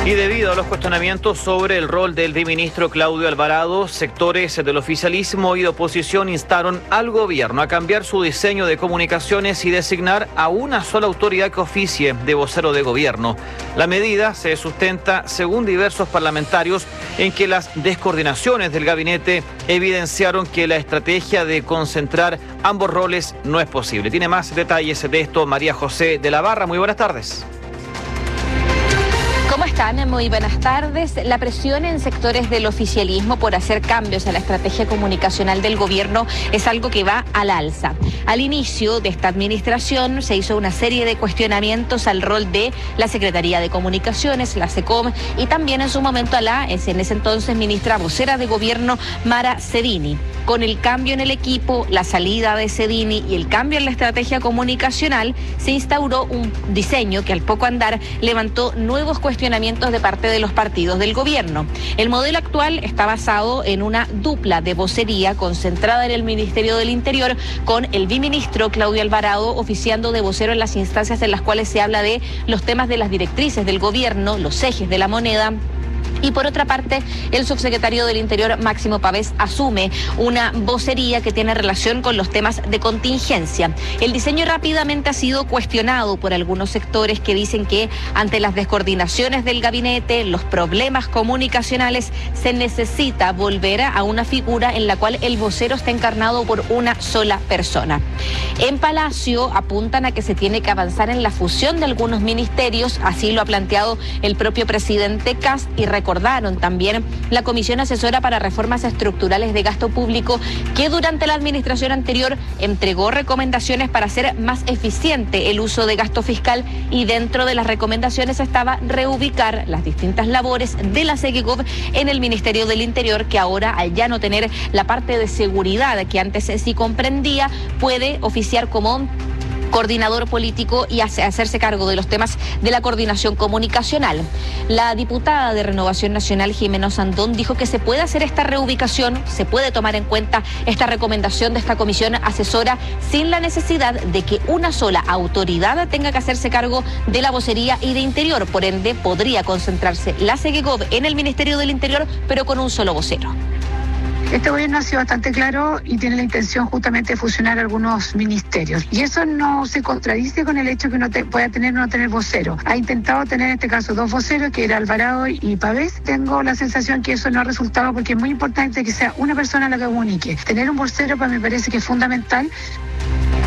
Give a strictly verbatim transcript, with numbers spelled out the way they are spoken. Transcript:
Y debido a los cuestionamientos sobre el rol del viceministro Claudio Alvarado, sectores del oficialismo y de oposición instaron al gobierno a cambiar su diseño de comunicaciones y designar a una sola autoridad que oficie de vocero de gobierno. La medida se sustenta, según diversos parlamentarios, en que las descoordinaciones del gabinete evidenciaron que la estrategia de concentrar ambos roles no es posible. Tiene más detalles de esto María José de la Barra. Muy buenas tardes. ¿Cómo están? Muy buenas tardes. La presión en sectores del oficialismo por hacer cambios a la estrategia comunicacional del gobierno es algo que va al alza. Al inicio de esta administración se hizo una serie de cuestionamientos al rol de la Secretaría de Comunicaciones, la SECOM, y también en su momento a la, en ese entonces, ministra vocera de gobierno, Mara Cedini. Con el cambio en el equipo, la salida de Cedini y el cambio en la estrategia comunicacional, se instauró un diseño que al poco andar levantó nuevos cuestionamientos de parte de los partidos del gobierno. El modelo actual está basado en una dupla de vocería concentrada en el Ministerio del Interior, con el viceministro Claudio Alvarado oficiando de vocero en las instancias en las cuales se habla de los temas de las directrices del gobierno, los ejes de la moneda. Y por otra parte, el subsecretario del Interior, Máximo Pavés, asume una vocería que tiene relación con los temas de contingencia. El diseño rápidamente ha sido cuestionado por algunos sectores que dicen que ante las descoordinaciones del gabinete, los problemas comunicacionales, se necesita volver a una figura en la cual el vocero está encarnado por una sola persona. En Palacio apuntan a que se tiene que avanzar en la fusión de algunos ministerios, así lo ha planteado el propio presidente Kast, y recordaron también la Comisión Asesora para Reformas Estructurales de Gasto Público, que durante la administración anterior entregó recomendaciones para hacer más eficiente el uso de gasto fiscal, y dentro de las recomendaciones estaba reubicar las distintas labores de la SEGECOV en el Ministerio del Interior, que ahora, al ya no tener la parte de seguridad que antes sí comprendía, puede oficiar como coordinador político y hacerse cargo de los temas de la coordinación comunicacional. La diputada de Renovación Nacional, Jimena Sandón, dijo que se puede hacer esta reubicación, se puede tomar en cuenta esta recomendación de esta comisión asesora sin la necesidad de que una sola autoridad tenga que hacerse cargo de la vocería y de Interior. Por ende, podría concentrarse la SEGECOV en el Ministerio del Interior, pero con un solo vocero. Este gobierno ha sido bastante claro y tiene la intención justamente de fusionar algunos ministerios. Y eso no se contradice con el hecho que uno te, pueda tener o no tener vocero. Ha intentado tener en este caso dos voceros, que era Alvarado y Pavés. Tengo la sensación que eso no ha resultado, porque es muy importante que sea una persona la que comunique. Tener un vocero para mí me parece que es fundamental,